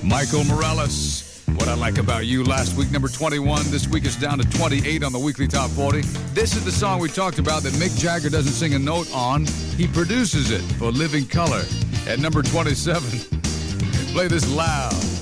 Michael Morales, What I Like About You. Last week, number 21. This week it's down to 28 on the weekly top 40. This is the song we talked about that Mick Jagger doesn't sing a note on. He produces it for Living Color. At number 27, play this loud.